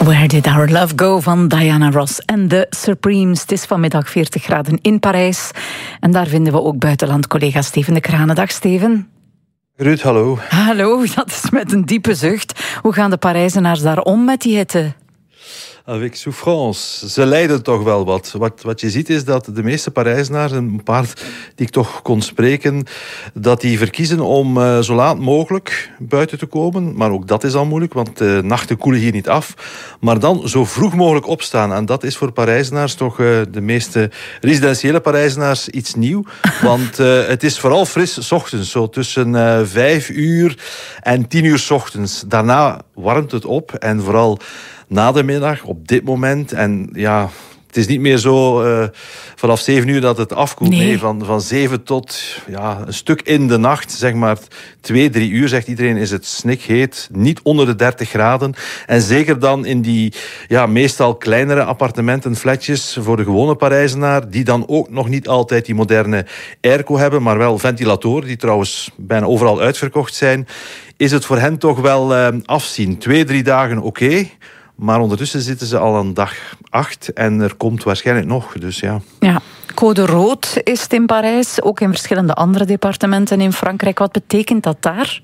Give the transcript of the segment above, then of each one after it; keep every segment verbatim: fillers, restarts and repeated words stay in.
Where Did Our Love Go van Diana Ross en de Supremes. Het is vanmiddag veertig graden in Parijs. En daar vinden we ook buitenland-collega Steven de Kranen. Dag Steven. Ruud, hallo. Hallo, dat is met een diepe zucht. Hoe gaan de Parijzenaars daar om met die hitte? Avec souffrance. Ze lijden toch wel wat. wat. Wat je ziet is dat de meeste Parijzenaars, een paar die ik toch kon spreken, dat die verkiezen om uh, zo laat mogelijk buiten te komen. Maar ook dat is al moeilijk, want de nachten koelen hier niet af. Maar dan zo vroeg mogelijk opstaan. En dat is voor Parijzenaars toch uh, de meeste residentiële Parijzenaars iets nieuw. Want uh, het is vooral fris 's ochtends, zo tussen uh, vijf uur en tien uur 's ochtends. Daarna warmt het op en vooral na de middag, op dit moment. En ja, het is niet meer zo uh, vanaf zeven uur dat het afkoelt. Nee, nee van, van zeven tot ja, een stuk in de nacht, zeg maar twee, drie uur, zegt iedereen, is het snikheet. Niet onder de dertig graden. En zeker dan in die ja, meestal kleinere appartementen, flatjes voor de gewone Parijzenaar, die dan ook nog niet altijd die moderne airco hebben, maar wel ventilatoren, die trouwens bijna overal uitverkocht zijn, is het voor hen toch wel uh, afzien. Twee, drie dagen oké. Okay. Maar ondertussen zitten ze al aan dag acht en er komt waarschijnlijk nog. Dus ja. Ja, code rood is het in Parijs, ook in verschillende andere departementen in Frankrijk. Wat betekent dat daar?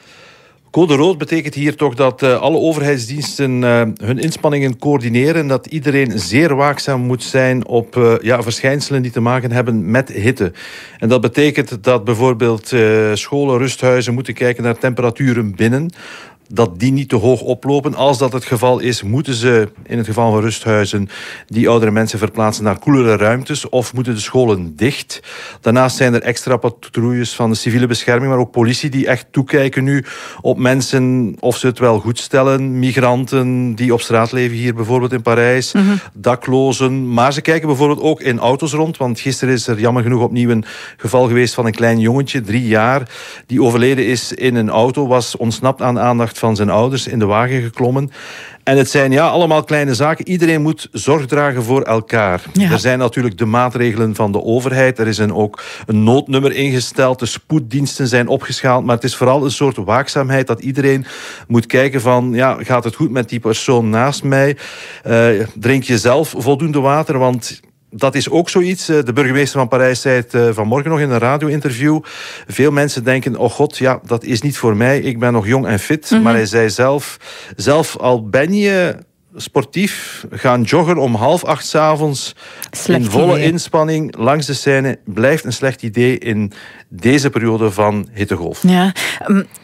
Code rood betekent hier toch dat uh, alle overheidsdiensten uh, hun inspanningen coördineren. Dat iedereen zeer waakzaam moet zijn op uh, ja, verschijnselen die te maken hebben met hitte. En dat betekent dat bijvoorbeeld uh, scholen, rusthuizen moeten kijken naar temperaturen binnen, dat die niet te hoog oplopen. Als dat het geval is, moeten ze in het geval van rusthuizen die oudere mensen verplaatsen naar koelere ruimtes of moeten de scholen dicht. Daarnaast zijn er extra patrouilles van de civiele bescherming, maar ook politie die echt toekijken nu op mensen of ze het wel goed stellen. Migranten die op straat leven hier bijvoorbeeld in Parijs, mm-hmm. daklozen. Maar ze kijken bijvoorbeeld ook in auto's rond, want gisteren is er jammer genoeg opnieuw een geval geweest van een klein jongetje, drie jaar, die overleden is in een auto, was ontsnapt aan de aandacht van zijn ouders, in de wagen geklommen. En het zijn ja allemaal kleine zaken. Iedereen moet zorg dragen voor elkaar. Ja. Er zijn natuurlijk de maatregelen van de overheid. Er is een, ook een noodnummer ingesteld. De spoeddiensten zijn opgeschaald. Maar het is vooral een soort waakzaamheid dat iedereen moet kijken van, ja, gaat het goed met die persoon naast mij? Uh, drink je zelf voldoende water? Want dat is ook zoiets. De burgemeester van Parijs zei het vanmorgen nog in een radio-interview. Veel mensen denken, oh god, ja, dat is niet voor mij. Ik ben nog jong en fit. Mm-hmm. Maar hij zei zelf, zelf al ben je sportief, gaan joggen om half acht 's avonds in volle idee. inspanning langs de Seine blijft een slecht idee in deze periode van hittegolf. Ja, um, uh...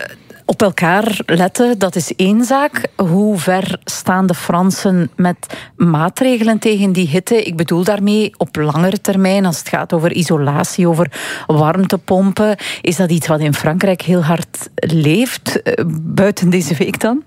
Op elkaar letten, dat is één zaak. Hoe ver staan de Fransen met maatregelen tegen die hitte? Ik bedoel daarmee op langere termijn, als het gaat over isolatie, over warmtepompen. Is dat iets wat in Frankrijk heel hard leeft, buiten deze week dan?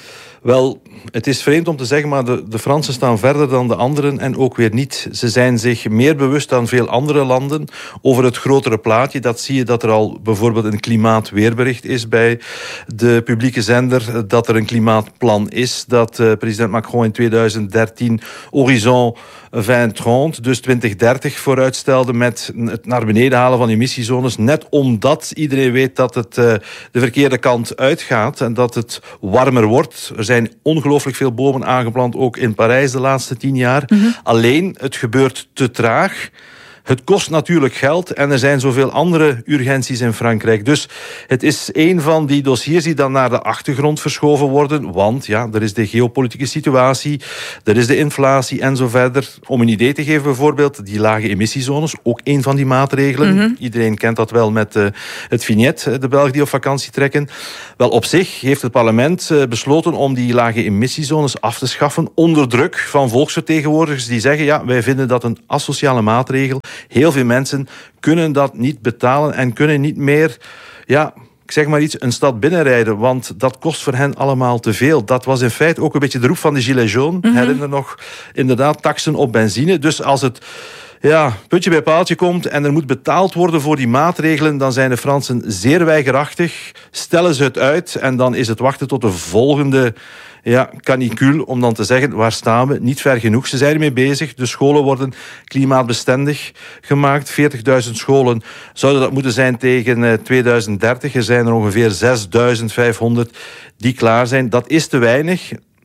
Wel, het is vreemd om te zeggen, maar de, de Fransen staan verder dan de anderen en ook weer niet. Ze zijn zich meer bewust dan veel andere landen over het grotere plaatje. Dat zie je dat er al bijvoorbeeld een klimaatweerbericht is bij de publieke zender, dat er een klimaatplan is, dat uh, president Macron in tweeduizend dertien Horizon twintig dertig, dus twintig dertig vooruitstelde met het naar beneden halen van emissiezones, net omdat iedereen weet dat het uh, de verkeerde kant uitgaat en dat het warmer wordt. Er zijn ongelooflijk veel bomen aangeplant, ook in Parijs de laatste tien jaar. Mm-hmm. Alleen, het gebeurt te traag. Het kost natuurlijk geld en er zijn zoveel andere urgenties in Frankrijk. Dus het is een van die dossiers die dan naar de achtergrond verschoven worden. Want ja, er is de geopolitieke situatie, er is de inflatie en zo verder. Om een idee te geven bijvoorbeeld, die lage emissiezones, ook een van die maatregelen. Mm-hmm. Iedereen kent dat wel met uh, het vignet, de Belgen die op vakantie trekken. Wel, op zich heeft het parlement uh, besloten om die lage emissiezones af te schaffen onder druk van volksvertegenwoordigers die zeggen, ja, wij vinden dat een asociale maatregel. Heel veel mensen kunnen dat niet betalen en kunnen niet meer, ja, ik zeg maar iets, een stad binnenrijden, want dat kost voor hen allemaal te veel. Dat was in feite ook een beetje de roep van de Gilets jaunes. Mm-hmm. Herinner nog, inderdaad, taksen op benzine. Dus als het ja, puntje bij paaltje komt en er moet betaald worden voor die maatregelen, dan zijn de Fransen zeer weigerachtig, stellen ze het uit en dan is het wachten tot de volgende ja, canicule, om dan te zeggen, waar staan we? Niet ver genoeg. Ze zijn ermee bezig. De scholen worden klimaatbestendig gemaakt. veertigduizend scholen zouden dat moeten zijn tegen tweeduizend dertig. Er zijn er ongeveer zesduizend vijfhonderd die klaar zijn. Dat is te weinig.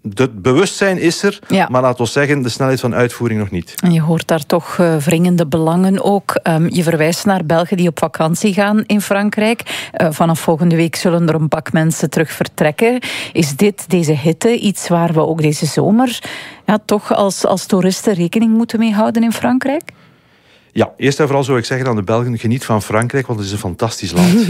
Het bewustzijn is er, ja. maar laten we zeggen, de snelheid van uitvoering nog niet. En je hoort daar toch uh, wringende belangen ook. Um, je verwijst naar Belgen die op vakantie gaan in Frankrijk. Uh, vanaf volgende week zullen er een pak mensen terug vertrekken. Is dit, deze hitte, iets waar we ook deze zomer ja, toch als, als toeristen rekening moeten mee houden in Frankrijk? Ja, eerst en vooral zou ik zeggen aan de Belgen, geniet van Frankrijk, want het is een fantastisch land.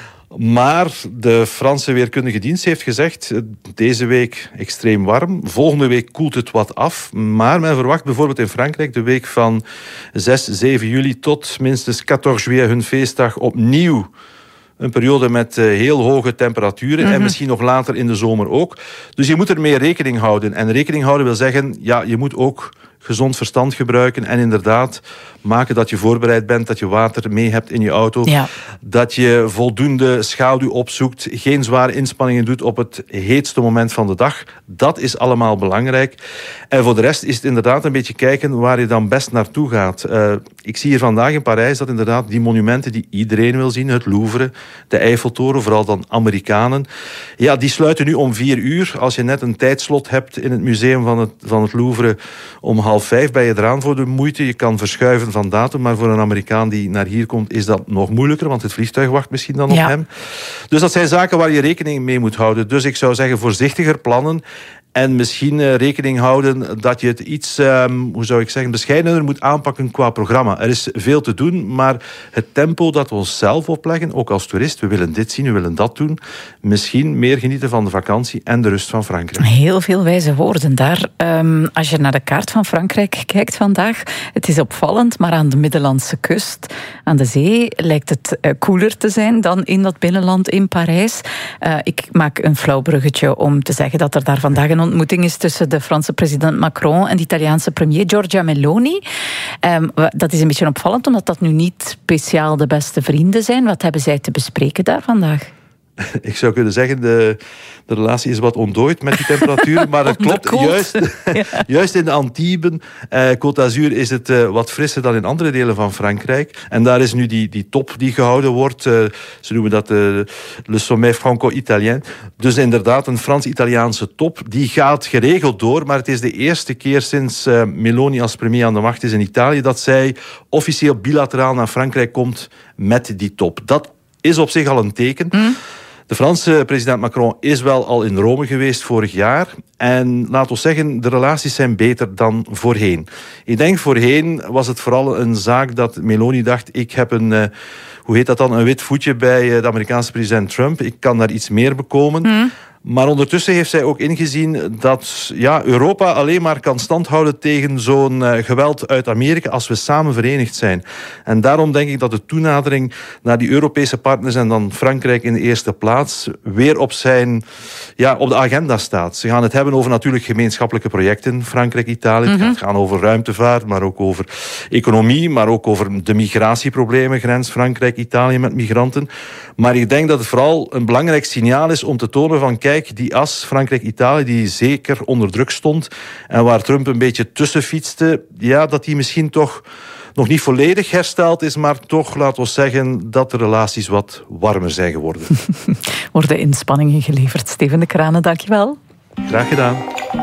Maar de Franse Weerkundige Dienst heeft gezegd, deze week extreem warm. Volgende week koelt het wat af. Maar men verwacht bijvoorbeeld in Frankrijk de week van zes, zeven juli tot minstens veertien juillet, hun feestdag, opnieuw een periode met heel hoge temperaturen. Mm-hmm. En misschien nog later in de zomer ook. Dus je moet ermee rekening houden. En rekening houden wil zeggen, ja, je moet ook gezond verstand gebruiken en inderdaad maken dat je voorbereid bent, dat je water mee hebt in je auto, ja. dat je voldoende schaduw opzoekt, geen zware inspanningen doet op het heetste moment van de dag. Dat is allemaal belangrijk. En voor de rest is het inderdaad een beetje kijken waar je dan best naartoe gaat. Uh, ik zie hier vandaag in Parijs dat inderdaad die monumenten die iedereen wil zien, het Louvre, de Eiffeltoren, vooral dan Amerikanen, ja, die sluiten nu om vier uur. Als je net een tijdslot hebt in het museum van het, van het Louvre om half vijf ben je eraan voor de moeite. Je kan verschuiven van datum, maar voor een Amerikaan die naar hier komt is dat nog moeilijker, want het vliegtuig wacht misschien dan ja. op hem. Dus dat zijn zaken waar je rekening mee moet houden. Dus ik zou zeggen voorzichtiger plannen en misschien uh, rekening houden dat je het iets, um, hoe zou ik zeggen, bescheidener moet aanpakken qua programma. Er is veel te doen, maar het tempo dat we onszelf opleggen, ook als toerist, we willen dit zien, we willen dat doen, misschien meer genieten van de vakantie en de rust van Frankrijk. Heel veel wijze woorden daar. Um, als je naar de kaart van Frankrijk kijkt vandaag, het is opvallend, maar aan de Middellandse kust, aan de zee, lijkt het uh, koeler te zijn dan in dat binnenland in Parijs. Uh, ik maak een flauw bruggetje om te zeggen dat er daar vandaag een ontmoeting is tussen de Franse president Macron en de Italiaanse premier Giorgia Meloni. Um, dat is een beetje opvallend, omdat dat nu niet speciaal de beste vrienden zijn. Wat hebben zij te bespreken daar vandaag? Ik zou kunnen zeggen, de, de relatie is wat ontdooid met die temperaturen, maar het klopt, juist, ja. juist in de Antibes, eh, Côte d'Azur, is het eh, wat frisser dan in andere delen van Frankrijk. En daar is nu die, die top die gehouden wordt, eh, ze noemen dat eh, le sommet franco-italien. Dus inderdaad, een Frans-Italiaanse top, die gaat geregeld door, maar het is de eerste keer sinds eh, Meloni als premier aan de macht is in Italië, dat zij officieel bilateraal naar Frankrijk komt met die top. Dat is op zich al een teken. Mm. De Franse president Macron is wel al in Rome geweest vorig jaar. En laten we zeggen, de relaties zijn beter dan voorheen. Ik denk voorheen was het vooral een zaak dat Meloni dacht, ik heb een, uh, hoe heet dat dan, een wit voetje bij de Amerikaanse president Trump. Ik kan daar iets meer bekomen. Mm. Maar ondertussen heeft zij ook ingezien dat ja, Europa alleen maar kan standhouden tegen zo'n uh, geweld uit Amerika als we samen verenigd zijn. En daarom denk ik dat de toenadering naar die Europese partners en dan Frankrijk in de eerste plaats weer op, zijn, ja, op de agenda staat. Ze gaan het hebben over natuurlijk gemeenschappelijke projecten, Frankrijk, Italië. Mm-hmm. Het gaat gaan over ruimtevaart, maar ook over economie, maar ook over de migratieproblemen, grens Frankrijk, Italië met migranten. Maar ik denk dat het vooral een belangrijk signaal is om te tonen van kijk, die as Frankrijk-Italië, die zeker onder druk stond en waar Trump een beetje tussen fietste, ja, dat die misschien toch nog niet volledig hersteld is, maar toch, laten we zeggen, dat de relaties wat warmer zijn geworden. Worden inspanningen geleverd. Steven de Kranen, dankjewel. Graag gedaan.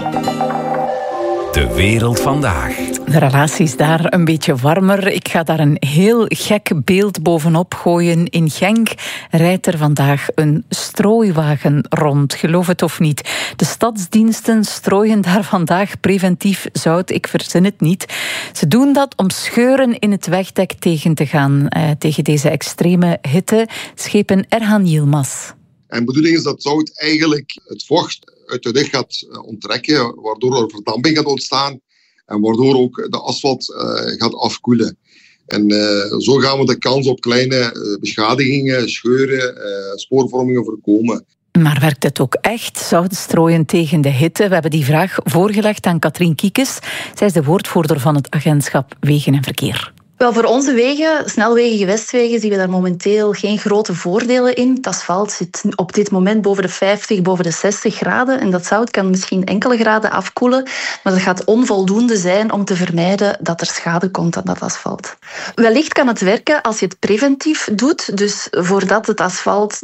De wereld vandaag. De relaties daar een beetje warmer. Ik ga daar een heel gek beeld bovenop gooien. In Genk rijdt er vandaag een strooiwagen rond. Geloof het of niet. De stadsdiensten strooien daar vandaag preventief zout. Ik verzin het niet. Ze doen dat om scheuren in het wegdek tegen te gaan. Eh, tegen deze extreme hitte. Schepen Erhan Yilmaz. En de bedoeling is dat zout eigenlijk het vocht uit de weg gaat onttrekken, waardoor er verdamping gaat ontstaan en waardoor ook de asfalt uh, gaat afkoelen. En uh, zo gaan we de kans op kleine uh, beschadigingen, scheuren, uh, spoorvormingen voorkomen. Maar werkt het ook echt, zout strooien tegen de hitte? We hebben die vraag voorgelegd aan Katrien Kiekes. Zij is de woordvoerder van het agentschap Wegen en Verkeer. Wel, voor onze wegen, snelwegen, gewestwegen, zien we daar momenteel geen grote voordelen in. Het asfalt zit op dit moment boven de vijftig, boven de zestig graden. En dat zout kan misschien enkele graden afkoelen. Maar dat gaat onvoldoende zijn om te vermijden dat er schade komt aan dat asfalt. Wellicht kan het werken als je het preventief doet. Dus voordat het asfalt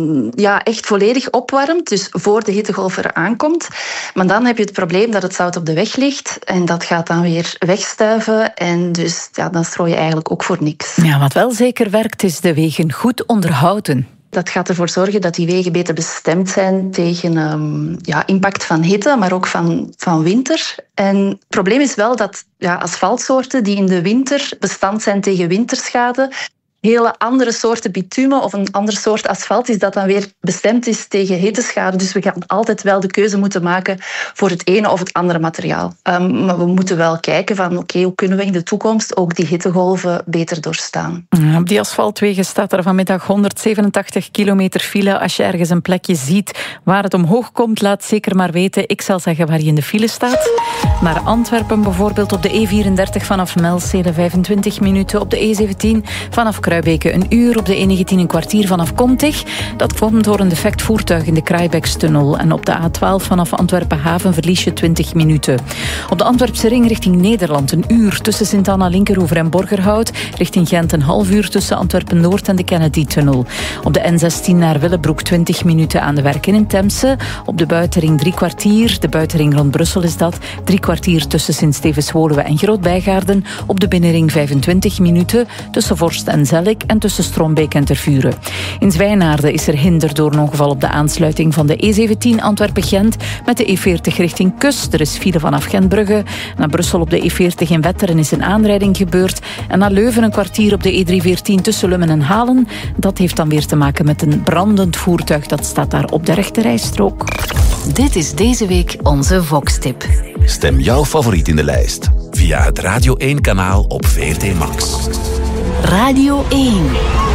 ja, echt volledig opwarmt. Dus voor de hittegolf er aankomt. Maar dan heb je het probleem dat het zout op de weg ligt. En dat gaat dan weer wegstuiven. En dus ja, dan strooi je eigenlijk ook voor niks. Ja, wat wel zeker werkt, is de wegen goed onderhouden. Dat gaat ervoor zorgen dat die wegen beter bestemd zijn tegen um, ja, impact van hitte, maar ook van, van winter. En het probleem is wel dat ja, asfaltsoorten die in de winter bestand zijn tegen winterschade, hele andere soorten bitumen of een ander soort asfalt is dat dan weer bestemd is tegen hitteschade. Dus we gaan altijd wel de keuze moeten maken voor het ene of het andere materiaal. Um, maar we moeten wel kijken van oké, okay, hoe kunnen we in de toekomst ook die hittegolven beter doorstaan. Ja, op die asfaltwegen staat er vanmiddag honderdzevenentachtig kilometer file. Als je ergens een plekje ziet waar het omhoog komt, laat zeker maar weten. Ik zal zeggen waar je in de file staat. Naar Antwerpen bijvoorbeeld op de E vierendertig vanaf Melstede vijfentwintig minuten. Op de E zeventien vanaf Kruibeke een uur, op de E negentien een kwartier vanaf Komtig. Dat komt door een defect voertuig in de Kraaibeekstunnel. En op de A twaalf vanaf Antwerpen-Haven verlies je twintig minuten. Op de Antwerpse ring richting Nederland een uur tussen Sint-Anna, Linkeroever en Borgerhout. Richting Gent een half uur tussen Antwerpen-Noord en de Kennedy-tunnel. Op de N zestien naar Willebroek twintig minuten aan de werken in Temse. Op de buitenring drie kwartier. De buitenring rond Brussel is dat. Drie kwartier tussen Sint-Stevens-Woluwe en Groot-Bijgaarden. Op de binnenring vijfentwintig minuten tussen Vorst en Zellik en tussen Strombeek en Tervuren. In Zwijnaarden is er hinder door een ongeval op de aansluiting van de E zeventien Antwerpen-Gent met de E veertig richting Kust. Er is file vanaf Gentbrugge. Naar Brussel op de E veertig in Wetteren is een aanrijding gebeurd. En naar Leuven een kwartier op de E driehonderdveertien tussen Lummen en Halen. Dat heeft dan weer te maken met een brandend voertuig. Dat staat daar op de rechterrijstrook. Dit is deze week onze Vox-tip. Stem jouw favoriet in de lijst via het Radio één kanaal op V R T Max. Radio één.